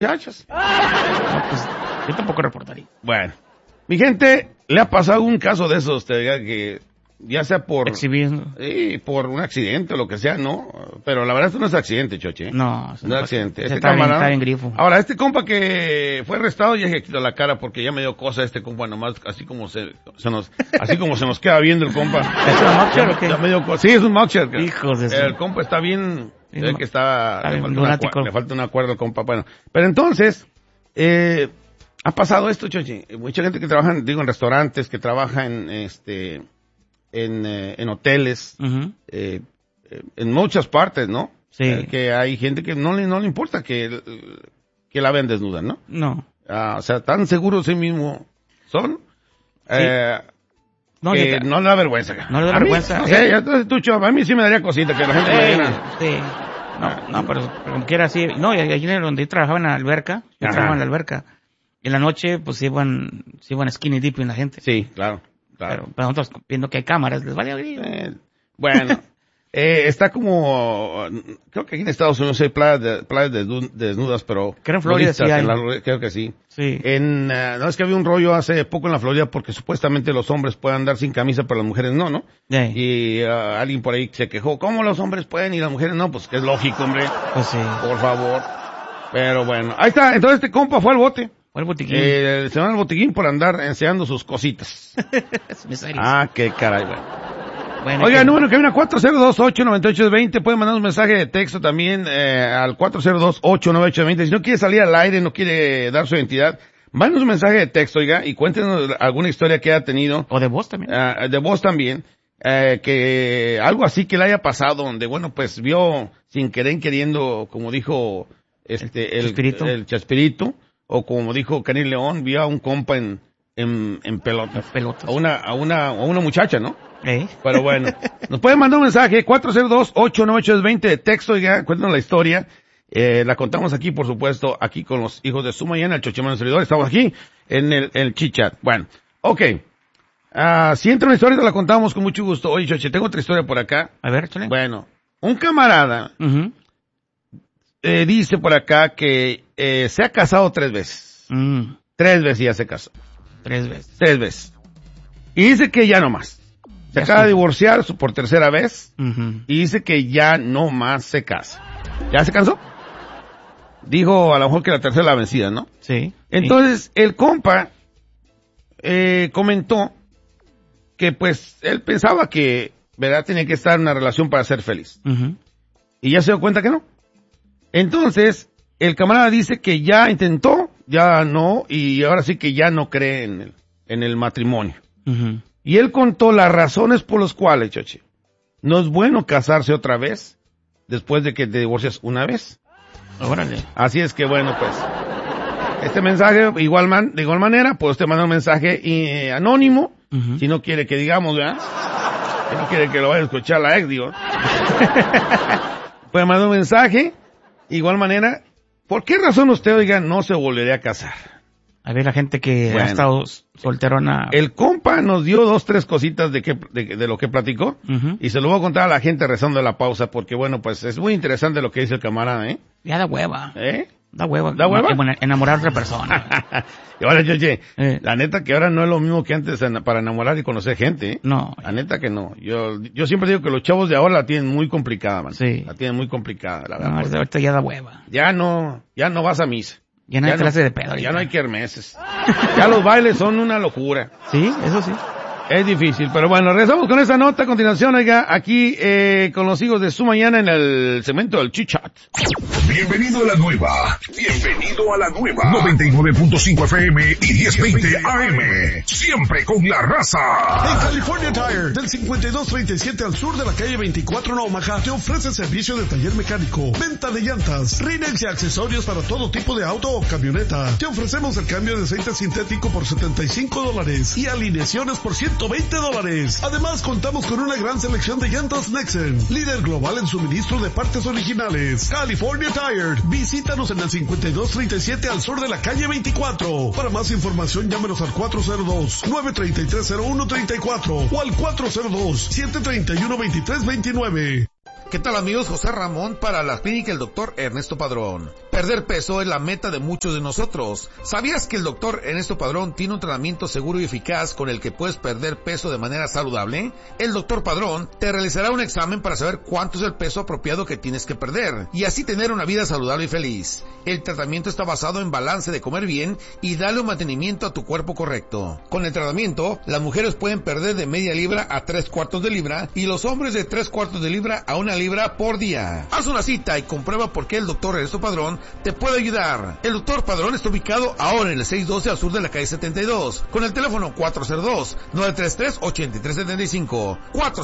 muchachas. No, pues, yo tampoco reportaría. Bueno, mi gente, ¿le ha pasado un caso de esos, que ya sea por... Exhibiendo. Sí, por un accidente o lo que sea, ¿no? Pero la verdad esto no es accidente, Choche. No, No es accidente. Está bien grifo. Ahora, este compa que fue arrestado, ya se quitó la cara porque ya me dio cosa este compa nomás, así como se nos queda viendo el compa. ¿Es un mugshot o qué? Ya me dio cosa. Sí, es un mugshot. Hijos de El compa está bien, que le falta una cuerda al compa. Bueno, pero entonces, ha pasado esto, Choche. Mucha gente que trabaja, en restaurantes, que trabaja en hoteles, en muchas partes, ¿no? Sí. Que hay gente que no le importa que la vean desnuda, ¿no? No. O sea, tan seguros de sí mismo son, Sí. no le da vergüenza. No le da vergüenza. No sé, a mí sí me daría cosita que la gente me diera. Sí. No, pero como quiera así. No, y allí donde yo trabajaba en la alberca, en la noche, pues iban skinny dipping la gente. Sí, claro. Pero nosotros viendo que hay cámaras, les vale abrir. Bueno, está como, creo que aquí en Estados Unidos hay playas desnudas, pero... Creo en Florida sí hay. Creo que sí. Sí. No, es que había un rollo hace poco en la Florida porque supuestamente los hombres pueden andar sin camisa, pero las mujeres no. Yeah. Y alguien por ahí se quejó, ¿cómo los hombres pueden y las mujeres no? Pues que es lógico, hombre. Pues sí. Por favor. Pero bueno, ahí está. Entonces este compa fue al bote. ¿Cuál botiquín? Se van al botiquín por andar enseñando sus cositas. Qué caray, bueno. Oiga, número que viene 402-898-20. Pueden mandar un mensaje de texto también al 402-898-20. Si no quiere salir al aire, no quiere dar su identidad, mándenos un mensaje de texto, oiga, y cuéntenos alguna historia que haya tenido. O de voz también. De voz también. Que algo así que le haya pasado, donde, bueno, pues vio sin querer queriendo, como dijo el Chespirito, o como dijo Kenny León, vio a un compa en pelotas. A una muchacha, ¿no? Pero bueno, nos pueden mandar un mensaje, 402-898-20 de texto, ya, cuéntanos la historia. La contamos aquí, por supuesto, aquí con los hijos de su mañana, el Chochemano Servidor, estamos aquí en el chit-chat. Bueno, ok. Si entra una historia, te la contamos con mucho gusto. Oye, Choche, tengo otra historia por acá. A ver, échale. Bueno, un camarada dice por acá que se ha casado 3 veces. 3 veces ya se casó. 3 veces. 3 veces. Y dice que ya no más. Se acaba de divorciar por 3ª vez. Y dice que ya no más se casa. ¿Ya se cansó? Dijo a lo mejor que la 3ª la vencida, ¿no? Sí. Entonces, el compa comentó que pues él pensaba que, ¿verdad?, tenía que estar en una relación para ser feliz. Y ya se dio cuenta que no. Entonces, el camarada dice que ya intentó, ya no, y ahora sí que ya no cree en el matrimonio. Y él contó las razones por las cuales, Choche, no es bueno casarse otra vez después de que te divorcias una vez. Órale. Así es que bueno, pues, este mensaje, de igual manera, pues usted manda un mensaje anónimo, si no quiere que digamos, ¿verdad? Si no quiere que lo vaya a escuchar la ex, digo. Puede mandar un mensaje, igual manera, ¿por qué razón usted, oiga, no se volvería a casar? A ver, la gente que ha estado solterona. El compa nos dio 2, 3 cositas de lo que platicó, y se lo voy a contar a la gente rezando de la pausa, porque bueno, pues es muy interesante lo que dice el camarada, ¿eh? Ya da hueva. Da hueva. ¿Da hueva? Enamorar a otra persona. Y ahora, Choche, la neta que ahora no es lo mismo que antes para enamorar y conocer gente, ¿eh? No. La neta que no. Yo siempre digo que los chavos de ahora la tienen muy complicada, man. Sí. La tienen muy complicada, la verdad. No, ahorita ya da hueva. Ya no vas a misa. Ya no hay clase de pedo ahorita. Ya no hay kermeses. Ya los bailes son una locura. Sí, eso sí. Es difícil, pero bueno, regresamos con esa nota a continuación, oiga, aquí con los hijos de su mañana en el segmento del chit-chat. Bienvenido a la nueva. 99.5 FM y 1020 AM. Siempre con la raza. En California Tire, del 5237 al sur de la calle 24 en Omaha, te ofrece servicio de taller mecánico, venta de llantas, rines y accesorios para todo tipo de auto o camioneta. Te ofrecemos el cambio de aceite sintético por $75 y alineaciones por $120. Además, contamos con una gran selección de llantas Nexen, líder global en suministro de partes originales. California Tire. Visítanos en el 5237 al sur de la calle 24. Para más información, llámenos al 402-933-0134 o al 402-731-2329. ¿Qué tal, amigos? José Ramón para la clínica El Dr. Ernesto Padrón. Perder peso es la meta de muchos de nosotros. ¿Sabías que el Dr. Ernesto Padrón tiene un tratamiento seguro y eficaz con el que puedes perder peso de manera saludable? El Dr. Padrón te realizará un examen para saber cuánto es el peso apropiado que tienes que perder y así tener una vida saludable y feliz. El tratamiento está basado en balance de comer bien y darle un mantenimiento a tu cuerpo correcto. Con el tratamiento, las mujeres pueden perder de media libra a 3/4 de libra y los hombres de 3/4 de libra a 1 libra por día. Haz una cita y comprueba por qué el Dr. Ernesto Padrón te puede ayudar. El Dr. Padrón está ubicado ahora en el 612 al sur de la calle 72, con el teléfono 402-933-8375.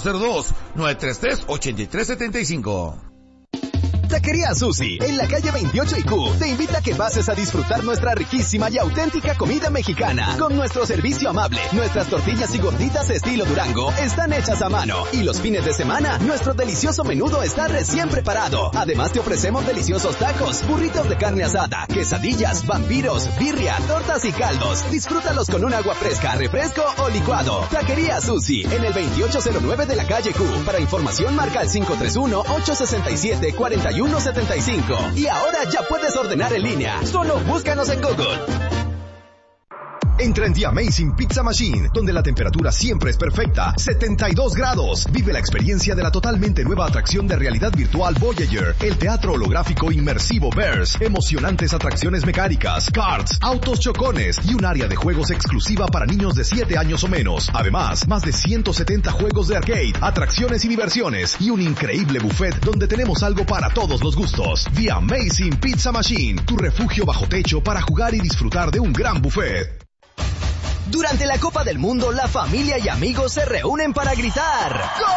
402-933-8375. Taquería Susi, en la calle 28 y Q, te invita a que pases a disfrutar nuestra riquísima y auténtica comida mexicana. Con nuestro servicio amable, nuestras tortillas y gorditas estilo Durango están hechas a mano. Y los fines de semana, nuestro delicioso menudo está recién preparado. Además te ofrecemos deliciosos tacos, burritos de carne asada, quesadillas, vampiros, birria, tortas y caldos. Disfrútalos con un agua fresca, refresco o licuado. Taquería Susi, en el 2809 de la calle Q. Para información marca el 531-867-4175. Y ahora ya puedes ordenar en línea. Solo búscanos en Google. Entra en The Amazing Pizza Machine, donde la temperatura siempre es perfecta, 72 grados. Vive la experiencia de la totalmente nueva atracción de realidad virtual Voyager, el teatro holográfico inmersivo Bears, emocionantes atracciones mecánicas, karts, autos chocones y un área de juegos exclusiva para niños de 7 años o menos. Además, más de 170 juegos de arcade, atracciones y diversiones y un increíble buffet donde tenemos algo para todos los gustos. The Amazing Pizza Machine, tu refugio bajo techo para jugar y disfrutar de un gran buffet. Durante la Copa del Mundo, la familia y amigos se reúnen para gritar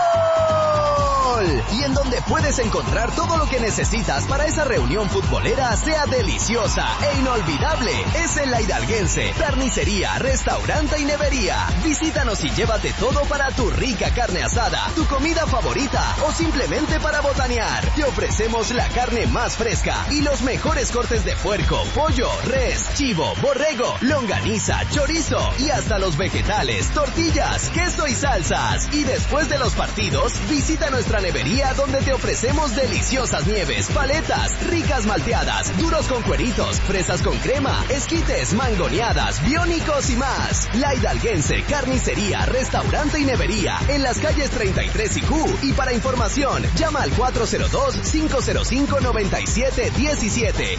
¡Gol! Y en donde puedes encontrar todo lo que necesitas para esa reunión futbolera sea deliciosa e inolvidable. Es en La Hidalguense, carnicería, restaurante y nevería. Visítanos y llévate todo para tu rica carne asada, tu comida favorita o simplemente para botanear. Te ofrecemos la carne más fresca y los mejores cortes de puerco, pollo, res, chivo, borrego, longaniza, chorizo y hasta los vegetales, tortillas, queso y salsas. Y después de los partidos, visita nuestra nevería donde te ofrecemos deliciosas nieves, paletas, ricas malteadas, duros con cueritos, fresas con crema, esquites, mangoneadas, biónicos y más. La Hidalguense, carnicería, restaurante y nevería en las calles 33 y Q. Y para información, llama al 402-505-9717.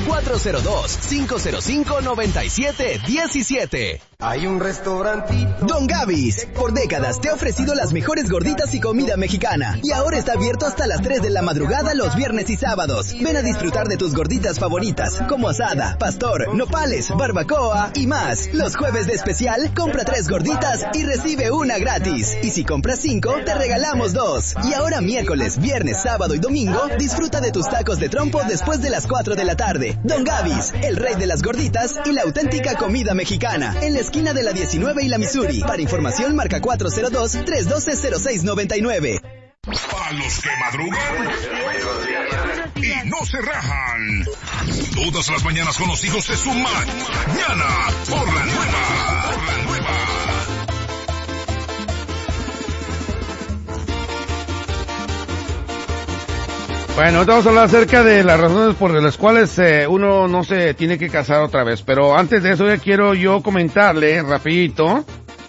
402-505-9717. Hay un restaurantito. Don Gavis, por décadas te ha ofrecido las mejores gorditas y comida mexicana. Y ahora está abierto hasta las 3 de la madrugada los viernes y sábados. Ven a disfrutar de tus gorditas favoritas, como asada, pastor, nopales, barbacoa y más. Los jueves de especial, compra 3 gorditas y recibe una gratis. Y si compras 5, te regalamos 2. Y ahora miércoles, viernes, sábado y domingo, disfruta de tus tacos de trompo después de las 4 de la tarde. Don Gavis, el rey de las gorditas y la auténtica comida mexicana. En la esquina de la 19 y la Missouri. Para información marca 402-312-0699. A los que madrugan y no se rajan. Todas las mañanas con los hijos de su mañana por la nueva. Bueno, vamos a hablar acerca de las razones por las cuales uno no se tiene que casar otra vez. Pero antes de eso ya quiero yo comentarle rapidito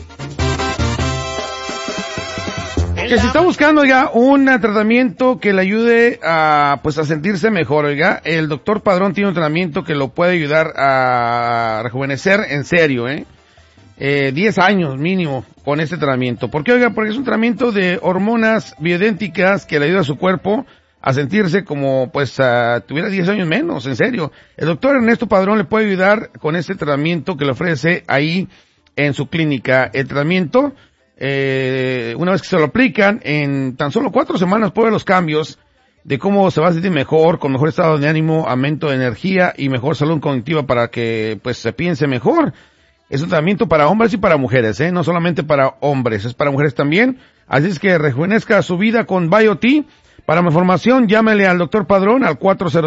que si está buscando ya un tratamiento que le ayude a sentirse mejor, oiga, el doctor Padrón tiene un tratamiento que lo puede ayudar a rejuvenecer en serio, 10 años mínimo con este tratamiento. ¿Por qué, oiga? Porque es un tratamiento de hormonas bioidénticas que le ayuda a su cuerpo a sentirse como tuviera 10 años menos, en serio. El doctor Ernesto Padrón le puede ayudar con este tratamiento que le ofrece ahí en su clínica. El tratamiento, una vez que se lo aplican, en tan solo 4 semanas puede ver los cambios de cómo se va a sentir mejor, con mejor estado de ánimo, aumento de energía y mejor salud cognitiva para que se piense mejor. Es un tratamiento para hombres y para mujeres, no solamente para hombres, es para mujeres también. Así es que rejuvenezca su vida con BioTE. Para más información, llámele al doctor Padrón al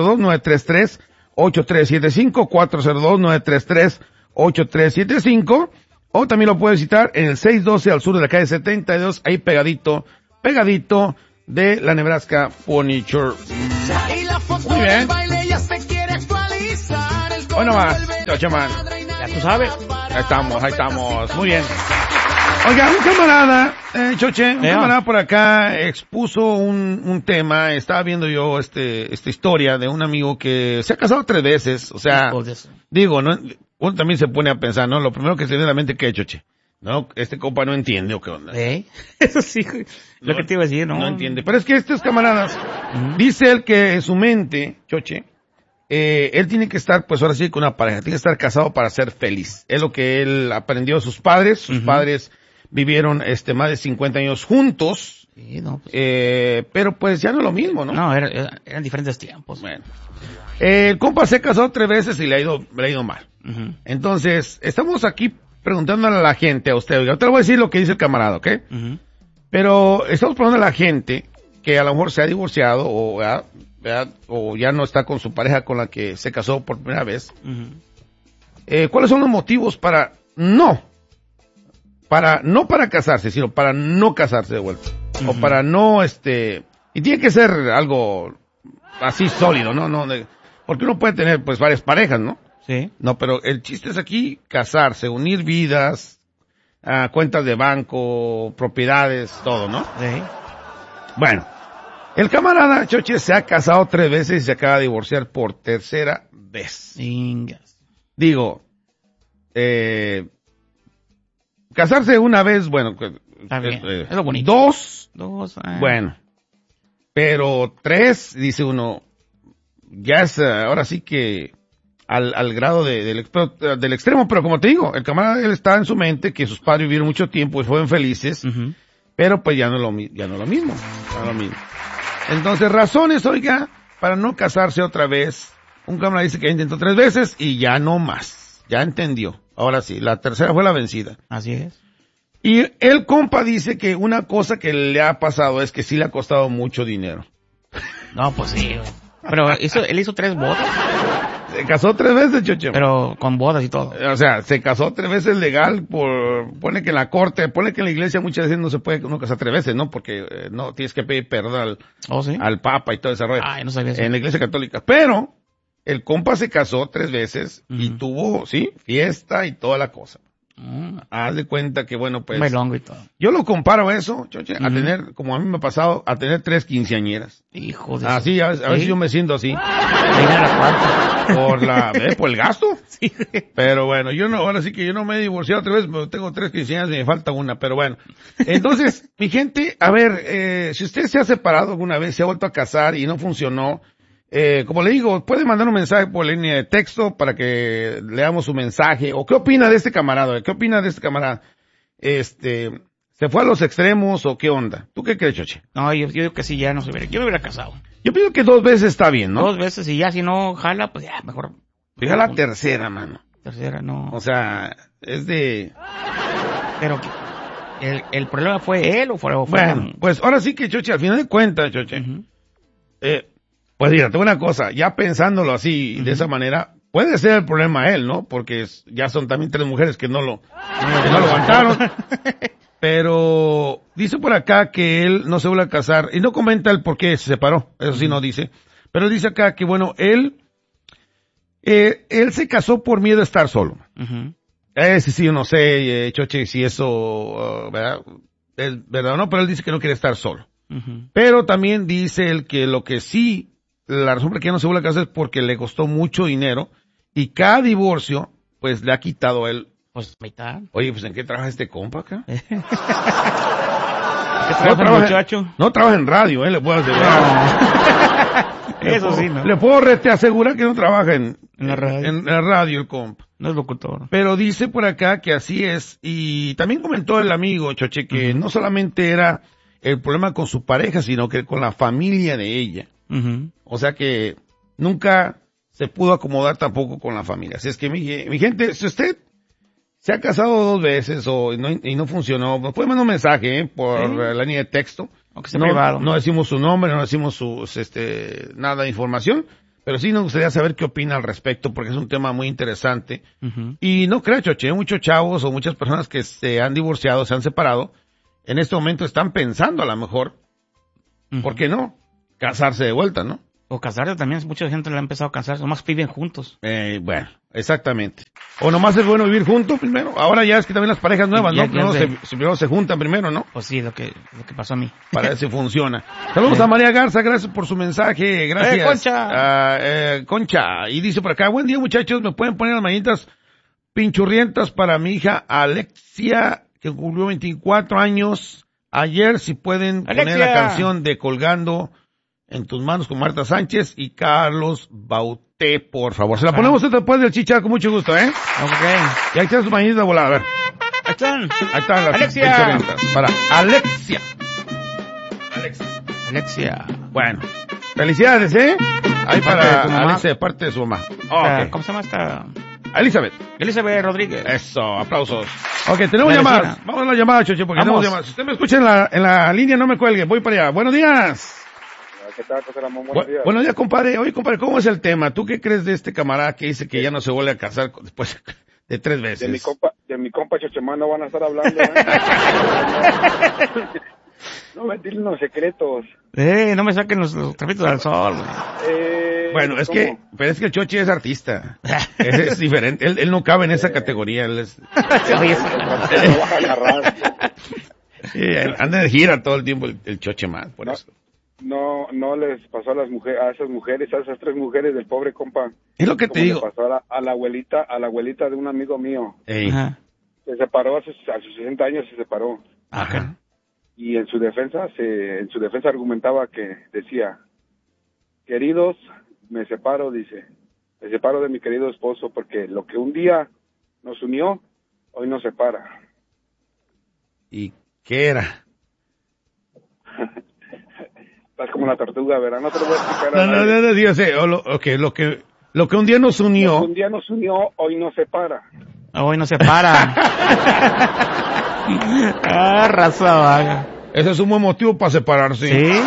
402-933-8375, 402-933-8375, o también lo puede visitar en el 612 al sur de la calle 72, ahí pegadito de la Nebraska Pony Show. Muy bien. Hoy nomás, Choche Man. Ya tú sabes. Ahí estamos. Muy bien. Oiga, un camarada, Choche, un camarada por acá expuso un tema. Estaba viendo yo esta historia de un amigo que se ha casado 3 veces. O sea, digo, ¿no? Uno también se pone a pensar, ¿no? Lo primero que se viene a la mente, ¿qué, Choche? No, este compa no entiende o qué onda. Eso sí, lo que te iba a decir, ¿no? No entiende. Pero es que estos camaradas, dice él que en su mente, Choche, él tiene que estar, pues ahora sí, con una pareja. Tiene que estar casado para ser feliz. Es lo que él aprendió de sus padres. Sus padres vivieron, más de 50 años juntos. Sí, no, pues. Pero pues ya no es lo mismo, ¿no? No, eran diferentes tiempos. Bueno. El compa se casó 3 veces y le ha ido mal. Entonces, estamos aquí preguntándole a la gente, a usted, oiga, te lo voy a decir lo que dice el camarada, ¿ok? Pero estamos preguntando a la gente que a lo mejor se ha divorciado o ya no está con su pareja con la que se casó por primera vez. ¿Cuáles son los motivos para casarse, sino para no casarse de vuelta? O para no, y tiene que ser algo así sólido, ¿no? Porque uno puede tener, pues, varias parejas, ¿no? Sí. No, pero el chiste es aquí casarse, unir vidas, cuentas de banco, propiedades, todo, ¿no? Sí. Bueno, el camarada Choche se ha casado 3 veces y se acaba de divorciar por 3ª vez. Ingas. Digo, casarse una vez, bueno, Está bien. Es lo bonito. 2, bueno. Pero 3, dice uno, ya es ahora sí que al grado del extremo, pero como te digo, el camarada él está en su mente que sus padres vivieron mucho tiempo y fueron felices, pero pues ya no es lo mismo. Entonces, razones, oiga, para no casarse otra vez. Un camarada dice que ya intentó 3 veces y ya no más. Ya entendió. Ahora sí, la 3ª fue la vencida. Así es. Y el compa dice que una cosa que le ha pasado es que sí le ha costado mucho dinero. No, pues sí. Pero él hizo 3 bodas. Se casó 3 veces, Choche. Pero con bodas y todo. O sea, se casó 3 veces legal pone que en la corte, pone que en la iglesia muchas veces no se puede uno casar 3 veces, ¿no? Porque no tienes que pedir perdón al Papa y todo ese rollo. Ay, no sabía eso. En la iglesia católica. Pero el compa se casó 3 veces y tuvo, sí, fiesta y toda la cosa. Haz de cuenta que, bueno, pues... Bailongo y todo. Yo lo comparo eso, Choche, a tener, como a mí me ha pasado, a tener 3 quinceañeras. Hijo de... Así, a veces yo me siento así. Por el gasto. Sí. Pero bueno, ahora sí que yo no me he divorciado 3 veces, pero tengo 3 quinceañeras y me falta una, pero bueno. Entonces, mi gente, a ver, si usted se ha separado alguna vez, se ha vuelto a casar y no funcionó, como le digo, puede mandar un mensaje por línea de texto para que leamos su mensaje. ¿O qué opina de este camarada? ¿Qué opina de este camarada? ¿Se fue a los extremos o qué onda? ¿Tú qué crees, Choche? No, yo digo que sí, ya no se hubiera. Yo me hubiera casado. Yo pienso que 2 veces está bien, ¿no? 2 veces y ya si no jala, pues ya, mejor. Fija la 3ª, mano. 3ª, no. O sea, es de... Pero el problema fue él o fue... Bueno, pues ahora sí que, Choche, al final de cuentas, Choche, pues mira, tengo una cosa, ya pensándolo así, de esa manera, puede ser el problema él, ¿no? Porque ya son también 3 mujeres que no lo aguantaron. Pero dice por acá que él no se vuelve a casar, y no comenta el por qué se separó, eso sí no dice. Pero dice acá que, bueno, él se casó por miedo a estar solo. Sí, yo no sé, Choche, si eso, ¿verdad? Es verdad o no, pero él dice que no quiere estar solo. Pero también dice él que lo que sí, la razón por la que ya no se vuelve a casar es porque le costó mucho dinero y cada divorcio, pues le ha quitado a él. Pues mitad. Oye, pues ¿en qué trabaja este compa acá? ¿Qué trabaja, muchacho? No trabaja en radio, le puedo asegurar. Eso sí, ¿no? Le puedo asegurar que no trabaja en la radio. En la radio el compa. No es locutor. Pero dice por acá que así es. Y también comentó el amigo, Choche, que no solamente era el problema con su pareja, sino que con la familia de ella. O sea que nunca se pudo acomodar tampoco con la familia. Así es que mi gente, si usted se ha casado 2 veces y no funcionó, nos puede mandar un mensaje por la línea de texto. Aunque sea privado. No decimos su nombre, no decimos nada de información, pero sí nos gustaría saber qué opina al respecto, porque es un tema muy interesante. Y no creo, Choche, muchos chavos o muchas personas que se han divorciado, se han separado, en este momento están pensando a lo mejor ¿Por qué no? Casarse de vuelta, ¿no? O casarse también, mucha gente le ha empezado a casarse, nomás viven juntos. Bueno, exactamente. O nomás es bueno vivir juntos primero. Ahora ya es que también las parejas nuevas, ¿no? Primero se juntan primero, ¿no? Pues sí, lo que pasó a mí. Para ver si funciona. Saludos a María Garza, gracias por su mensaje, gracias. Concha. Concha. Y dice por acá, buen día muchachos, me pueden poner las mañanitas pinchurrientas para mi hija Alexia, que cumplió 24 años ayer, si pueden poner la canción de Colgando en tus manos con Marta Sánchez y Carlos Bauté, por favor. Se la ponemos después del chicha con mucho gusto, ¿eh? Ok. Y ahí están sus mañanitas de volar, a ver. Ahí están. Ahí están las Alexia. Para Alexia. Alexia. Bueno. Felicidades, ¿eh? Ahí para Alexia, de parte de su mamá. Okay. ¿Cómo se llama esta? Elizabeth Rodríguez. Eso, aplausos. Ok, tenemos llamadas. Vamos a la llamada, Choche, porque tenemos llamadas. Si usted me escucha en la línea, no me cuelgue. Voy para allá. Buenos días. ¿Qué tal, José Ramón? Buenos días. Buenos días, compadre. Oye, compadre, ¿cómo es el tema? ¿Tú qué crees de este camarada que dice que ya no se vuelve a casar después de 3 veces? De mi compa Chochemán no van a estar hablando, No mentir los secretos. No me saquen los trapitos al sol. Bueno, pero es que el Choche es artista. Es diferente. Él no cabe en esa categoría. Él es... anda de gira todo el tiempo el Chochemán, por eso. No les pasó a esas mujeres, a esas 3 mujeres del pobre compa. Es lo que te digo. Le pasó a la abuelita de un amigo mío. Se separó a sus 60 años, se separó. Ajá. Y en su defensa argumentaba que decía, queridos, me separo de mi querido esposo porque lo que un día nos unió, hoy nos separa. ¿Y qué era? Estás como la tortuga, ¿verdad? No te lo voy a explicar. Yo sé. Lo que un día nos unió. Hoy nos separa. Hoy nos separa. Raza vaga. Ese es un buen motivo para separarse. Sí.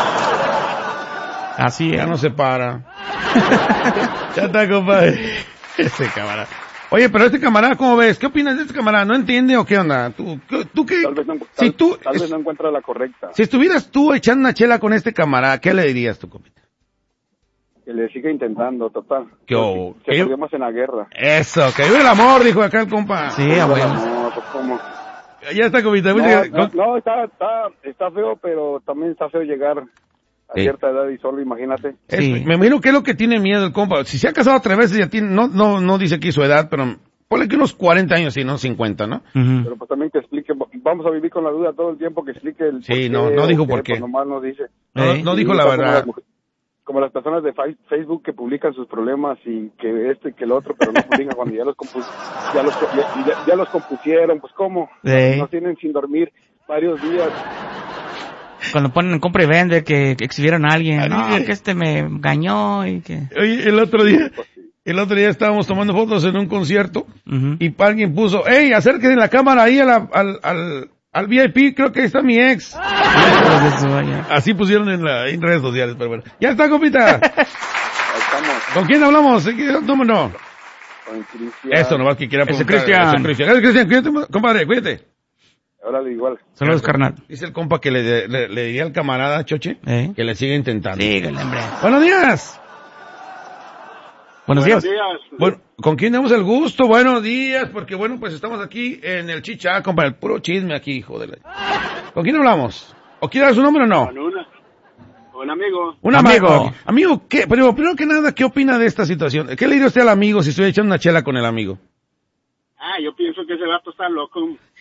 Así es. Ya no separa. Ya está, compadre. Ese camarada. Oye, pero este camarada, ¿cómo ves? ¿Qué opinas de este camarada? ¿No entiende o qué onda? ¿Tú qué? Tal vez no encuentra la correcta. Si estuvieras tú echando una chela con este camarada, ¿qué le dirías tú, compita? Que le siga intentando, total. Que seguimos en la guerra. Eso, que vive el amor, dijo acá el compa. Sí, abuelo. No, pues cómo. Ya está, compita. No, está feo, pero también está feo llegar a cierta edad y solo, imagínate. Sí. Me imagino que es lo que tiene miedo el compa. Si se ha casado 3 veces, ya tiene, no dice aquí su edad, pero ponle que unos 40 años y no 50, ¿no? Pero pues también que explique, vamos a vivir con la duda todo el tiempo, que explique el sí, no dijo por qué. Pues nomás no dice. No dijo la verdad. Como las personas de Facebook que publican sus problemas y que esto y que el otro, pero no publican cuando ya los compusieron, pues ¿cómo? Nos tienen sin dormir varios días. Cuando ponen compra y vende, que exhibieron a alguien, que me engañó y que... Oye, el otro día estábamos tomando fotos en un concierto y alguien puso, hey, acérquense en la cámara ahí al VIP, creo que ahí está mi ex. Así pusieron en redes sociales, pero bueno. Ya está, compita. Estamos. ¿Con quién hablamos? No. Con Cristian. Eso, nomás que quiera preguntar. Cristian. Cristian, cuídate, compadre, cuídate. Órale, igual. Saludos, carnal. Dice el compa que le diría al camarada Choche que le siga intentando. Síguele, hombre. Buenos días. Buenos días. Bueno, ¿con quién tenemos el gusto? Buenos días, porque bueno, pues estamos aquí en el Chicha, compa, el puro chisme aquí, joder. ¿Con quién hablamos? ¿O quiere dar su nombre o no? Un amigo. Un amigo. Amigo, ¿qué? Pero primero que nada, ¿qué opina de esta situación? ¿Qué le diría usted al amigo si estuviera echando una chela con el amigo? Yo pienso que ese gato está loco.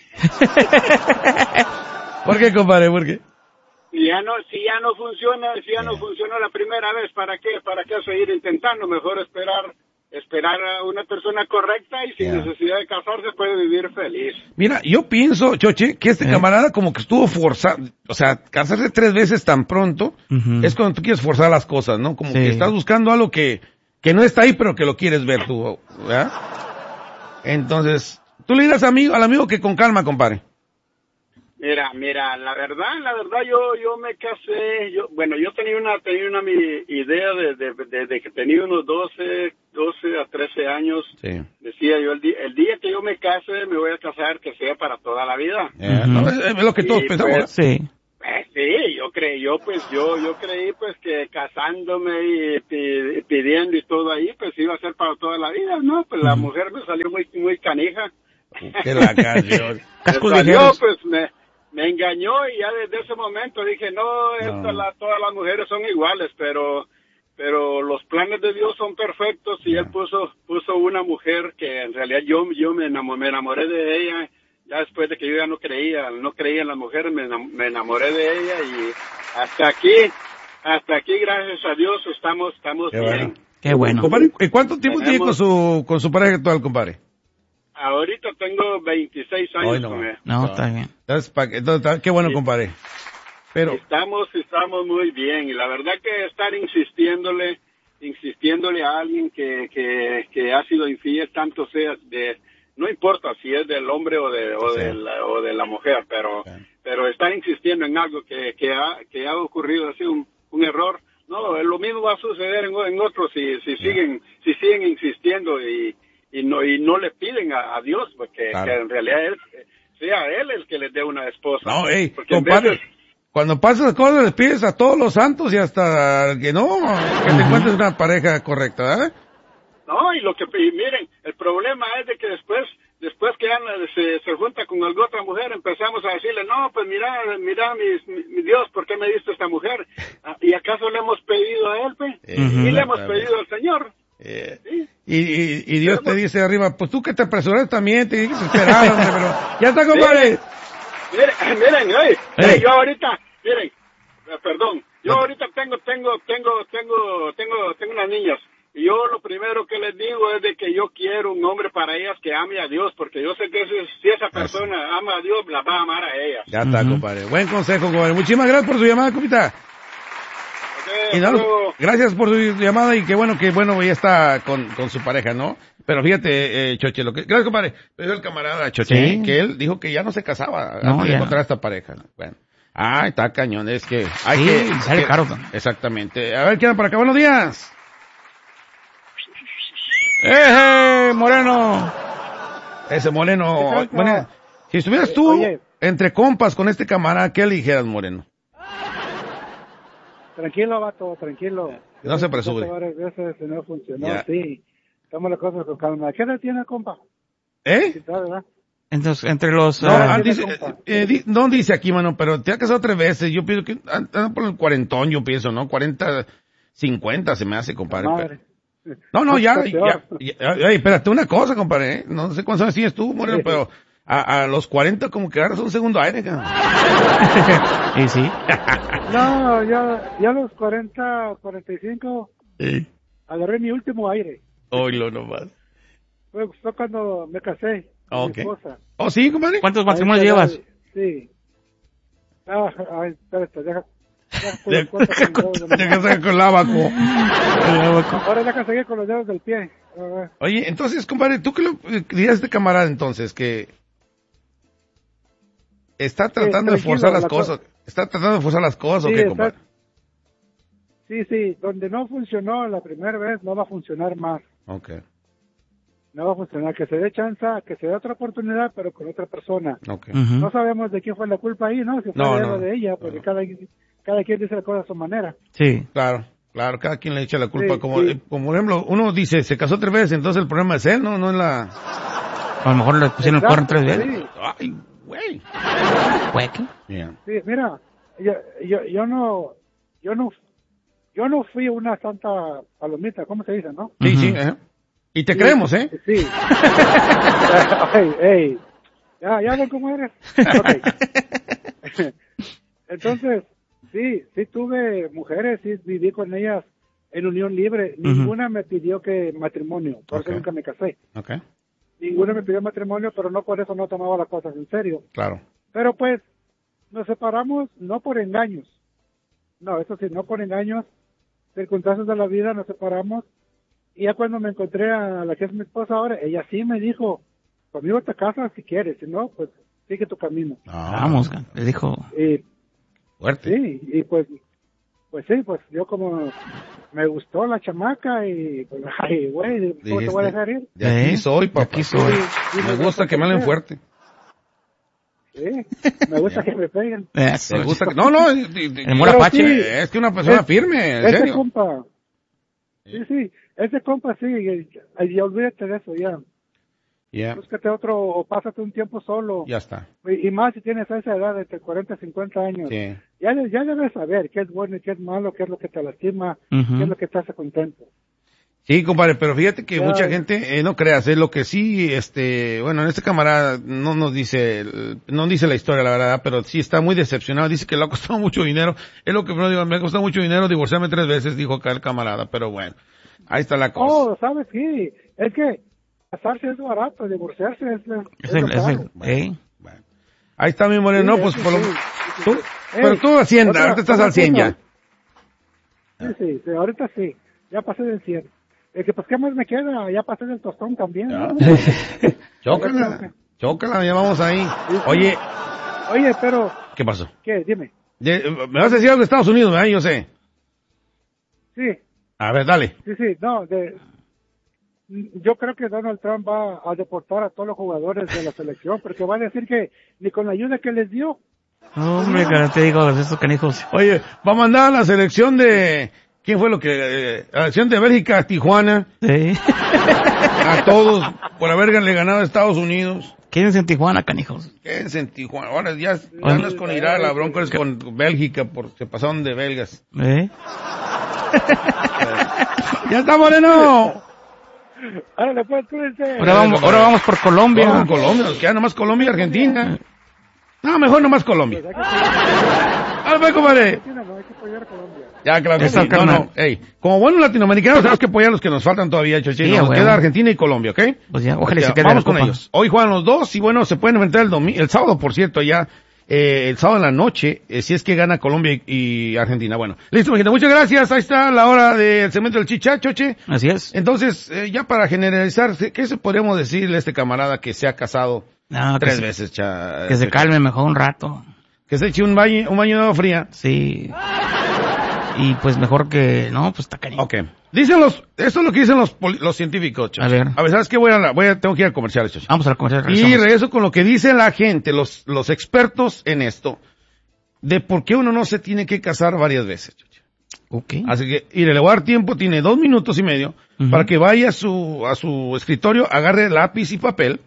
¿Por qué, compadre? ¿Por qué? Si ya no funciona la primera vez, ¿para qué seguir intentando? Mejor esperar a una persona correcta y sin necesidad de casarse puede vivir feliz. Mira, yo pienso, Choche, que este camarada como que estuvo forzado, o sea, casarse 3 veces tan pronto, es cuando tú quieres forzar las cosas, ¿no? Como que estás buscando algo que no está ahí, pero que lo quieres ver tú, ¿verdad? Entonces, tú le dirás al amigo que con calma, compadre. Mira, la verdad, yo me casé, yo tenía una mi idea de que tenía unos 12 a 13 años. Sí. Decía yo, el día que yo me case, me voy a casar, que sea para toda la vida. No, es lo que todos pensamos. Sí. Sí, Sí, yo creí pues que casándome y pidiendo y todo ahí, pues iba a ser para toda la vida, ¿no? Pues la mujer me salió muy canija. Que la canción. Pues me engañó y ya desde ese momento dije, todas las mujeres son iguales, pero los planes de Dios son perfectos y Él puso una mujer que en realidad yo me enamoré de ella. Ya después de que yo ya no creía en las mujeres, me enamoré de ella y hasta aquí, gracias a Dios, estamos Qué bien. Bueno. Qué bueno. Compadre, ¿y cuánto tiempo tiene con su pareja actual, compadre? Ahorita tengo 26 años con él. No, está bien. Entonces, qué bueno, compadre. Pero Estamos muy bien y la verdad que estar insistiéndole a alguien que ha sido infiel, tanto sea no importa si es del hombre o de la mujer, pero estar insistiendo en algo que ha ocurrido, ha sido un error. No, lo mismo va a suceder en otros si siguen insistiendo y no le piden a Dios, porque que en realidad sea él el que les dé una esposa. No, compadre, cuando pasan las cosas les pides a todos los santos y hasta que te encuentres una pareja correcta, ¿verdad? No, y miren, el problema es de que después que ya se junta con alguna otra mujer, empezamos a decirle, no, pues mira, mi Dios, ¿por qué me diste esta mujer? ¿Y acaso le hemos pedido a él, pues? Y le hemos pedido al Señor. ¿Sí? Y Dios te dice arriba, pues tú que te apresuras también, te dije que esperar, hombre, pero ya está, compadre. Miren, yo ahorita, yo ahorita tengo unas niñas. Y yo lo primero que les digo es de que yo quiero un hombre para ellas que ame a Dios, porque yo sé que si esa persona ama a Dios, la va a amar a ellas. Ya está, compadre. Buen consejo, compadre. Muchísimas gracias por su llamada, compita. Y gracias por su llamada y qué bueno ya está con su pareja, ¿no? Pero fíjate, Choche, gracias, compadre. Me dijo el camarada Choche, que él dijo que ya no se casaba antes de encontrar a esta pareja. Bueno. Está cañón, es que sale caro. Exactamente. A ver, ¿quién para acá? Buenos días. Moreno! Ese Moreno. Bueno, si estuvieras tú entre compas con este camarada, ¿qué le dijeras, Moreno? Tranquilo, vato, tranquilo. No se apresure. Varias veces no funcionó, sí. Toma las cosas con calma. ¿Qué edad tiene, compa? ¿Verdad? Entonces, entre los... No dice aquí, mano, pero te ha casado 3 veces. Yo pienso que anda por el 40, yo pienso, ¿no? 40, 50 se me hace, compadre. Madre. No, ya. Espérate una cosa, compadre. No sé cuántos años tienes tú, Moreno, pero a los 40 como que agarras un segundo aire, cabrón. ¿Y sí? No, ya a los 40, 45, agarré mi último aire. Oílo nomás. Fue cuando me casé con mi esposa. ¿Oh, sí, compadre? ¿Cuántos matrimonios llevas? Sí. Espérate, deja con lábaco. Ahora ya que seguí con los dedos del pie. Oye, entonces, compadre, ¿tú qué le dirías a este camarada entonces? Que está tratando de forzar las cosas. ¿Está tratando de forzar las cosas o qué, compadre? Sí. Donde no funcionó la primera vez, no va a funcionar más. Okay. No va a funcionar. Que se dé chance, que se dé otra oportunidad, pero con otra persona. Okay. No sabemos de quién fue la culpa ahí, ¿no? Si fue de ella, porque cada quien dice la cosa a su manera. Sí. Claro, cada quien le echa la culpa. Como por ejemplo, uno dice, se casó 3 veces, entonces el problema es él, no es la... A lo mejor le pusieron el cuerno 3 veces. Sí. Ay, güey. Sí, mira, yo no fui una santa palomita, ¿cómo se dice, no? Sí. Y te creemos, ¿eh? Sí. Ey. ¿Ya ven cómo eres? Okay. Entonces, sí tuve mujeres, sí viví con ellas en unión libre. Ninguna me pidió matrimonio, por eso nunca me casé. Okay. Ninguna me pidió matrimonio, pero no por eso no tomaba las cosas en serio. Claro. Pero pues, nos separamos no por engaños. No, eso sí, no por engaños. Circunstancias de la vida nos separamos. Y ya cuando me encontré a la que es mi esposa ahora, ella sí me dijo, conmigo te casas si quieres, si no, pues sigue tu camino. Vamos, le dijo. Fuerte. Sí, y pues yo como me gustó la chamaca y pues, ay, güey, ¿cómo te voy a dejar ir? De aquí soy, papá. Aquí soy. Me gusta que me hablen fuerte. Sí, me gusta que me peguen. Me gusta que... No, el Morapache. Sí, es que una persona firme, en ese serio. compa, sí, ese compa sí, y olvídate de eso ya. Búscate otro o pásate un tiempo solo. Ya está. Y más si tienes esa edad de entre 40 y 50 años. Sí. Ya debes saber qué es bueno y qué es malo, qué es lo que te lastima, qué es lo que te hace contento. Sí, compadre, pero fíjate que mucha gente, no creas, lo que sí, bueno, en este camarada no dice la historia, la verdad, pero sí está muy decepcionado, dice que le ha costado mucho dinero, es lo que me digo, me ha costado mucho dinero divorciarme 3 veces, dijo acá el camarada, pero bueno, ahí está la cosa. Oh, ¿sabes qué? Es que casarse es barato, divorciarse es caro. Bueno. Ahí está mi moreno, Sí, pues, por lo... sí. Pero tú Hacienda, ahorita estás al 100 ya. Sí, ahorita sí, ya pasé del 100. Que pues, ¿qué más me queda? Ya pasé del tostón también, ¿no? Chócala, ya vamos ahí. Oye, pero... ¿qué pasó? ¿Qué? Dime. Me vas a decir algo de Estados Unidos, ¿verdad? Yo sé. Sí. A ver, dale. Sí, no, yo creo que Donald Trump va a deportar a todos los jugadores de la selección, porque va a decir que ni con la ayuda que les dio. Hombre, que no te digo, esos canijos. Oye, va a mandar a la selección de... ¿Quién fue la selección de Bélgica a Tijuana? Sí. A todos por haberle ganado a Estados Unidos. Quédense en Tijuana, canijos. Quédense en Tijuana. Ahora ya no es con Irak, la bronca es con Bélgica, porque se pasaron de belgas. ¡Ya está, moreno! Ahora pues, cuídense. Ahora vamos por Colombia. Vamos por Colombia, nos queda nomás Colombia y Argentina. No, mejor nomás Colombia. ¡Ah, pues, compadre! Ya, claro que sí. No. Ey, como buenos latinoamericanos tenemos que apoyar a los que nos faltan todavía, Chochín. Nos queda Argentina y Colombia, ¿ok? Pues ya, ojalá se quede. Vamos con ellos. Hoy juegan los dos y bueno, se pueden enfrentar el sábado, por cierto, ya. El sábado en la noche, si es que gana Colombia y Argentina. Bueno, listo, gente, muchas gracias. Ahí está la hora del segmento del Chicha, Choche. Así es. Entonces, ya para generalizar, ¿qué se podríamos decirle a este camarada que se ha casado 3 veces, que se calme mejor un rato. Que se eche un baño de agua fría. Sí. Y pues mejor que, no, pues está cariño. Ok. Esto es lo que dicen los científicos, Choche. A ver, ¿sabes qué? tengo que ir al comercial, Choche. Vamos al comercial. Y regreso con lo que dice la gente, los expertos en esto, de por qué uno no se tiene que casar varias veces, Choche. Ok. Así que, le voy a dar tiempo, tiene 2 minutos y medio, para que vaya a su escritorio, agarre lápiz y papel.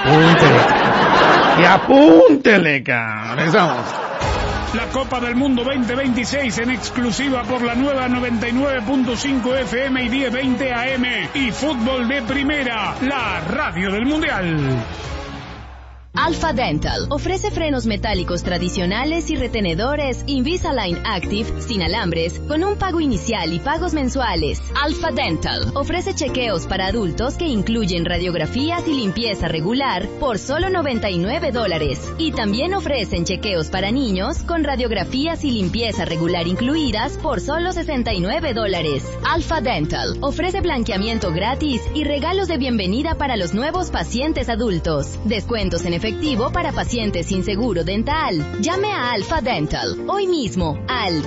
Y apúntele, cabrón. Regresamos. La Copa del Mundo 2026 en exclusiva por la nueva 99.5 FM y 1020 AM y Fútbol de Primera, la radio del Mundial. Alpha Dental ofrece frenos metálicos tradicionales y retenedores Invisalign Active sin alambres con un pago inicial y pagos mensuales. Alpha Dental ofrece chequeos para adultos que incluyen radiografías y limpieza regular por solo $99 y también ofrecen chequeos para niños con radiografías y limpieza regular incluidas por solo $69. Alpha Dental ofrece blanqueamiento gratis y regalos de bienvenida para los nuevos pacientes adultos. Descuentos en efectivo para pacientes sin seguro dental. Llame a Alpha Dental hoy mismo al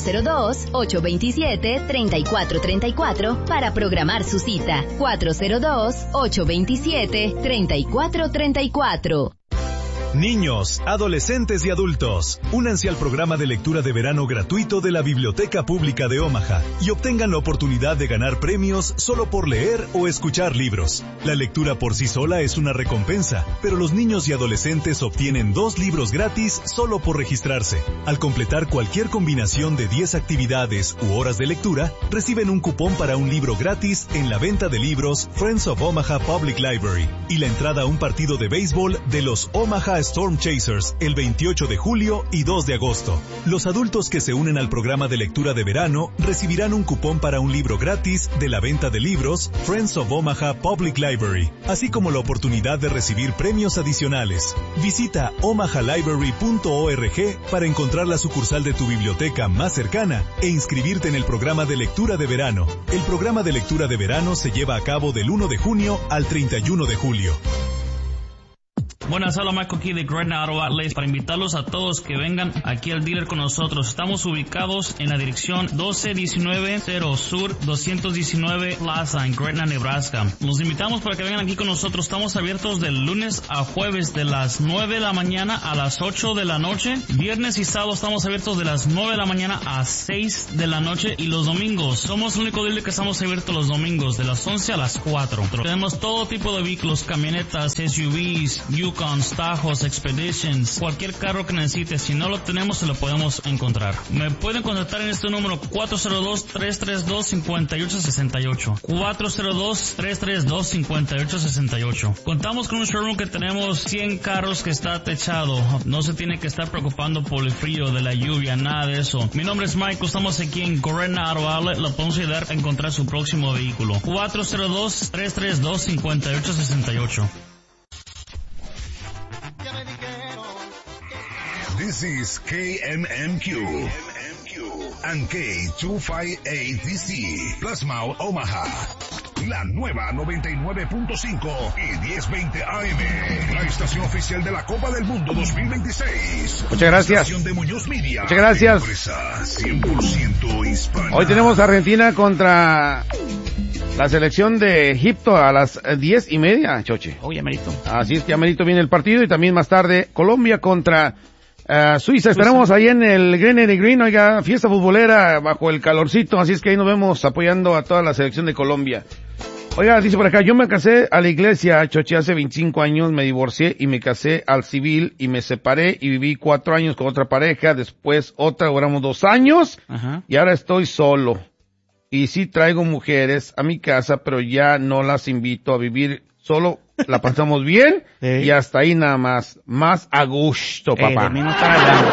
402-827-3434 para programar su cita. 402-827-3434. Niños, adolescentes y adultos, únanse al programa de lectura de verano gratuito de la Biblioteca Pública de Omaha y obtengan la oportunidad de ganar premios solo por leer o escuchar libros. La lectura por sí sola es una recompensa, pero los niños y adolescentes obtienen 2 libros gratis solo por registrarse. Al completar cualquier combinación de 10 actividades u horas de lectura, reciben un cupón para un libro gratis en la venta de libros Friends of Omaha Public Library y la entrada a un partido de béisbol de los Omaha Storm Chasers el 28 de julio y 2 de agosto. Los adultos que se unen al programa de lectura de verano recibirán un cupón para un libro gratis de la venta de libros Friends of Omaha Public Library, así como la oportunidad de recibir premios adicionales. Visita omahalibrary.org para encontrar la sucursal de tu biblioteca más cercana e inscribirte en el programa de lectura de verano. El programa de lectura de verano se lleva a cabo del 1 de junio al 31 de julio. Buenas, habla Michael aquí de Gretna Auto Outlets para invitarlos a todos que vengan aquí al dealer con nosotros. Estamos ubicados en la dirección 12190 Sur 219 Plaza en Gretna, Nebraska. Los invitamos para que vengan aquí con nosotros. Estamos abiertos de lunes a jueves de las 9 de la mañana a las 8 de la noche. Viernes y sábado estamos abiertos de las 9 de la mañana a 6 de la noche. Y los domingos, somos el único dealer que estamos abiertos los domingos de las 11 a las 4. Tenemos todo tipo de vehículos, camionetas, SUVs, Yukons, Tajos, Expeditions, cualquier carro que necesites. Si no lo tenemos, se lo podemos encontrar. Me pueden contactar en este número 402-332-5868. 402-332-5868. Contamos con un showroom que tenemos 100 carros que está techado. No se tiene que estar preocupando por el frío, de la lluvia, nada de eso. Mi nombre es Michael, estamos aquí en Gretna Auto Outlet. Lo podemos ayudar a encontrar su próximo vehículo. 402-332-5868. This is KMMQ and K258DC, Plasma, Omaha. La nueva 99.5 y 1020 AM. La estación oficial de la Copa del Mundo 2026. Muchas gracias. De Muñoz Media, muchas gracias. 100% hispana. Hoy tenemos Argentina contra la selección de Egipto a las 10:30, Choche. Oye, Amerito. Así es que Amerito viene el partido y también más tarde Colombia contra Suiza. Estaremos ahí en el Greenery Green, oiga, fiesta futbolera bajo el calorcito, así es que ahí nos vemos apoyando a toda la selección de Colombia. Oiga, dice por acá, yo me casé a la iglesia, Choche, hace 25 años, me divorcié y me casé al civil y me separé y viví 4 años con otra pareja, después otra, duramos 2 años. Ajá. Y ahora estoy solo. Y sí traigo mujeres a mi casa, pero ya no las invito a vivir solo. La pasamos bien y hasta ahí nada más. Más a gusto, papá. De mí no está hablando.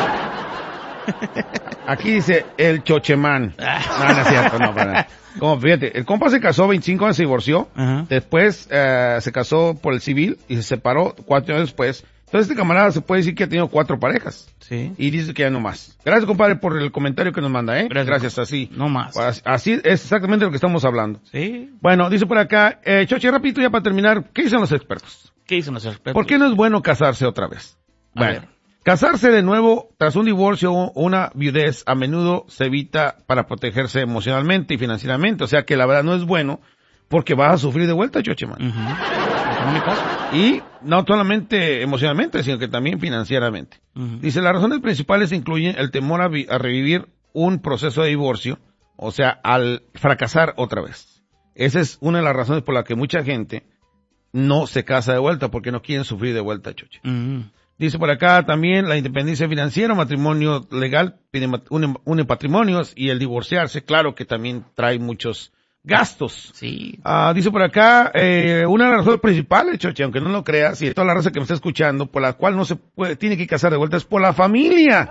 Aquí dice el chochemán. No es cierto, no, para. Como, fíjate, el compa se casó, 25 años se divorció. Ajá. Después se casó por el civil y se separó 4 años después. Entonces este camarada se puede decir que ha tenido 4 parejas. Sí. Y dice que ya no más. Gracias, compadre, por el comentario que nos manda, Gracias, así. No más. Así es exactamente lo que estamos hablando. Sí. Bueno, dice por acá, Choche, rapidito ya para terminar, ¿qué dicen los expertos? ¿Qué dicen los expertos? ¿Por qué no es bueno casarse otra vez? A ver. Casarse de nuevo tras un divorcio o una viudez a menudo se evita para protegerse emocionalmente y financieramente. O sea que la verdad no es bueno porque vas a sufrir de vuelta, Choche, man. Y no solamente emocionalmente, sino que también financieramente. Dice, las razones principales incluyen el temor a revivir un proceso de divorcio, o sea, al fracasar otra vez. Esa es una de las razones por la que mucha gente no se casa de vuelta, porque no quieren sufrir de vuelta, Choche. Dice por acá también la independencia financiera, matrimonio legal, une patrimonios y el divorciarse, claro que también trae muchos gastos. Sí. Dice por acá, una de las razones principales, Choche, aunque no lo creas, y toda la raza que me está escuchando, por la cual no se tiene que casar de vuelta, es por la familia.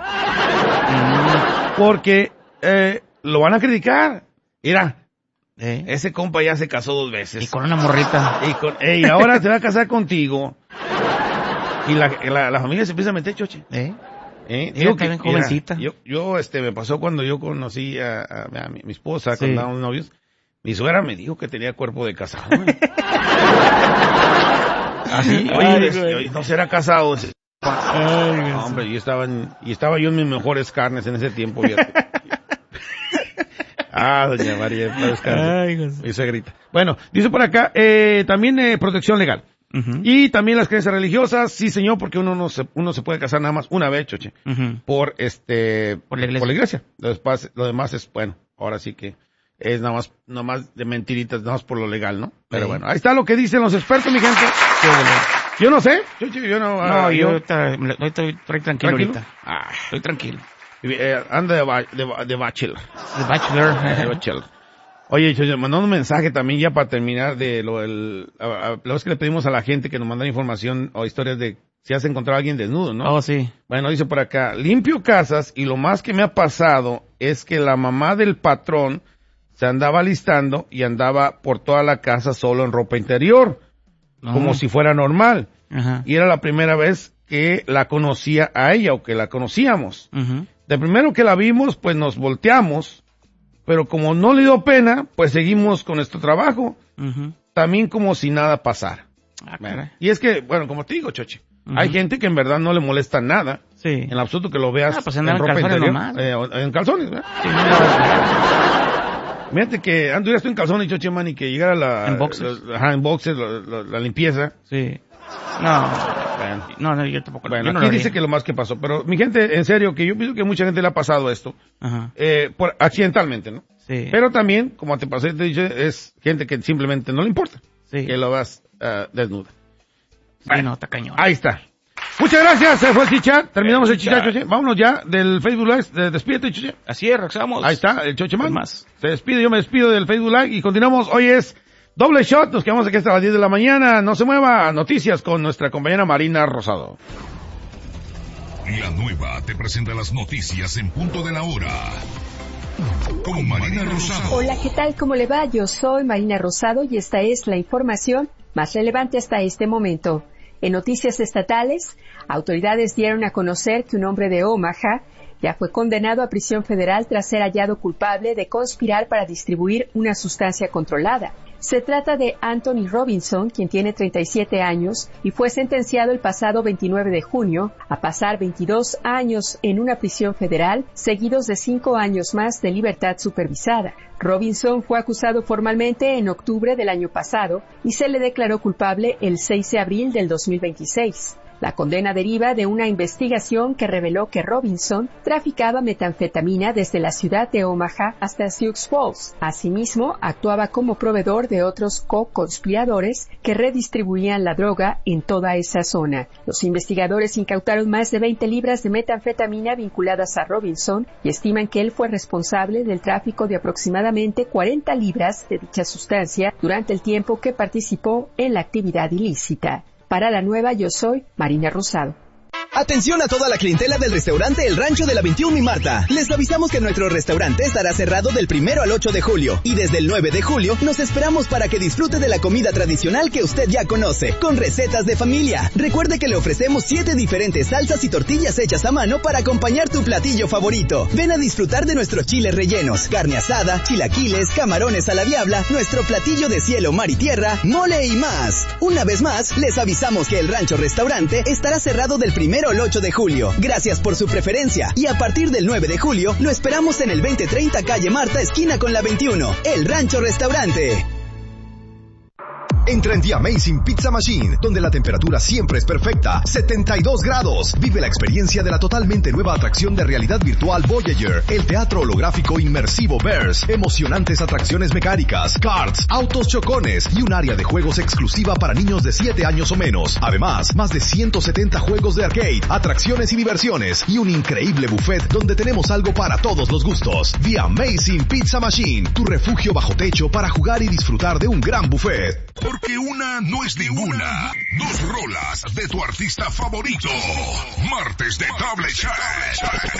Porque, lo van a criticar. Mira, ese compa ya se casó 2 veces. Y con una morrita. Y ahora se va a casar contigo. Y la familia se empieza a meter, Choche. Digo que jovencita. Yo, me pasó cuando yo conocí a mi esposa, cuando estábamos novios. Mi suegra me dijo que tenía cuerpo de casado. Así, oye, no será casado. No, hombre, y estaba yo en mis mejores carnes en ese tiempo. Doña María, mi suegrita. Bueno, dice por acá, también protección legal. Y también las creencias religiosas, sí señor, porque uno se puede casar nada más una vez, Choche, por la iglesia. Lo demás es, bueno, ahora sí que es nada más de mentiritas, nada más por lo legal, ¿no? Pero bueno, ahí está lo que dicen los expertos, mi gente. Yo no sé, yo no. Yo estoy tranquilo ahorita. Estoy tranquilo. Anda de bachelor. De bachelor. De bachelor. Oye, Choche, mandó un mensaje también ya para terminar de lo es que le pedimos a la gente que nos mandara información o historias de si has encontrado a alguien desnudo, ¿no? Oh, sí. Bueno, dice por acá, limpio casas y lo más que me ha pasado es que la mamá del patrón se andaba listando y andaba por toda la casa solo en ropa interior, como si fuera normal. Ajá. Y era la primera vez que la conocía a ella o que la conocíamos. De primero que la vimos, pues nos volteamos, pero como no le dio pena, pues seguimos con nuestro trabajo, también como si nada pasara. Y es que, bueno, como te digo, Choche, hay gente que en verdad no le molesta nada. Sí. En absoluto que lo veas pues en ropa interior. En calzones, ¿verdad? Sí, fíjate que anduvieras tú en calzones, Choche, man, y que llegara en boxers. En boxers, la limpieza. Sí. No, yo tampoco. Bueno, yo no aquí dice que lo más que pasó. Pero, mi gente, en serio, que yo pienso que mucha gente le ha pasado esto. Accidentalmente, ¿no? Sí. Pero también, como te pasé, te dije, es gente que simplemente no le importa. Sí. Que lo veas desnuda. Bueno, está cañón. Ahí está. Muchas gracias, se fue el chichat. Terminamos el chichat, Choche. Vámonos ya del Facebook Live. Despídete, Choche. Así es, regresamos. Ahí está, el Choche Man. Se despide, yo me despido del Facebook Live y continuamos. Hoy es doble shot, nos quedamos aquí hasta las 10 de la mañana. No se mueva, noticias con nuestra compañera Marina Rosado. La Nueva te presenta las noticias en punto de la hora. Con Marina Rosado. Hola, ¿qué tal? ¿Cómo le va? Yo soy Marina Rosado y esta es la información más relevante hasta este momento. En noticias estatales, autoridades dieron a conocer que un hombre de Omaha ya fue condenado a prisión federal tras ser hallado culpable de conspirar para distribuir una sustancia controlada. Se trata de Anthony Robinson, quien tiene 37 años y fue sentenciado el pasado 29 de junio a pasar 22 años en una prisión federal, seguidos de 5 años más de libertad supervisada. Robinson fue acusado formalmente en octubre del año pasado y se le declaró culpable el 6 de abril del 2026. La condena deriva de una investigación que reveló que Robinson traficaba metanfetamina desde la ciudad de Omaha hasta Sioux Falls. Asimismo, actuaba como proveedor de otros co-conspiradores que redistribuían la droga en toda esa zona. Los investigadores incautaron más de 20 libras de metanfetamina vinculadas a Robinson y estiman que él fue responsable del tráfico de aproximadamente 40 libras de dicha sustancia durante el tiempo que participó en la actividad ilícita. Para La Nueva, yo soy Marina Rosado. Atención a toda la clientela del restaurante El Rancho de la 21 y Marta. Les avisamos que nuestro restaurante estará cerrado del 1 al 8 de julio. Y desde el 9 de julio nos esperamos para que disfrute de la comida tradicional que usted ya conoce, con recetas de familia. Recuerde que le ofrecemos 7 diferentes salsas y tortillas hechas a mano para acompañar tu platillo favorito. Ven a disfrutar de nuestros chiles rellenos, carne asada, chilaquiles, camarones a la diabla, nuestro platillo de cielo, mar y tierra, mole y más. Una vez más, les avisamos que El Rancho Restaurante estará cerrado del 1 al 8 de julio. Gracias por su preferencia. Y a partir del 9 de julio, lo esperamos en el 2030 calle Marta, esquina con la 21. El Rancho Restaurante. Entra en The Amazing Pizza Machine, donde la temperatura siempre es perfecta, 72 grados. Vive la experiencia de la totalmente nueva atracción de realidad virtual Voyager, el teatro holográfico inmersivo Bears, emocionantes atracciones mecánicas, karts, autos chocones y un área de juegos exclusiva para niños de 7 años o menos. Además, más de 170 juegos de arcade, atracciones y diversiones y un increíble buffet donde tenemos algo para todos los gustos. The Amazing Pizza Machine, tu refugio bajo techo para jugar y disfrutar de un gran buffet. Porque una no es ninguna. 2 rolas de tu artista favorito. Martes de Tablet Chat.